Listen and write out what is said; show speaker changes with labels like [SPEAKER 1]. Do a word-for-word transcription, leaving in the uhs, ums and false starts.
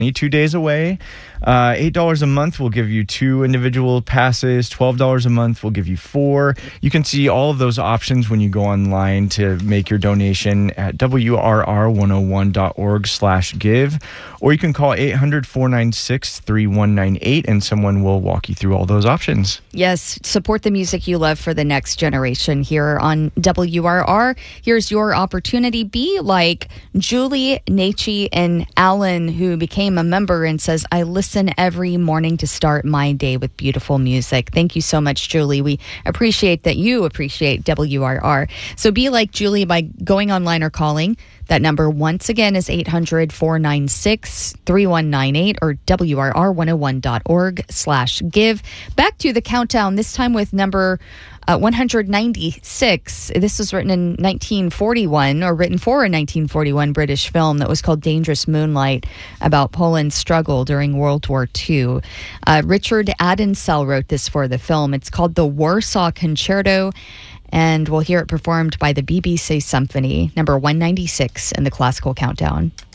[SPEAKER 1] Need two days away. Uh, eight dollars a month will give you two individual passes. twelve dollars a month will give you four. You can see all of those options when you go online to make your donation at W R R one oh one dot org slash give. Or you can call eight hundred, four nine six, three one nine eight and someone will walk you through all those options.
[SPEAKER 2] Yes, support the music you love for the next generation here on W R R. Here's your opportunity. Be like Julie, Nachi, and Alan, who became a member and says, I listen every morning to start my day with beautiful music. Thank you so much, Julie. We appreciate that you appreciate W R R. So be like Julie by going online or calling. That number once again is eight hundred, four nine six, three one nine eight or W R R one oh one dot org slash give. Back to the countdown, this time with number uh, one hundred ninety-six. This was written in nineteen forty-one, or written for a nineteen forty-one British film that was called Dangerous Moonlight, about Poland's struggle during World War Two. Uh, Richard Adensell wrote this for the film. It's called the Warsaw Concerto, and we'll hear it performed by the B B C Symphony, number one ninety-six in the Classical Countdown.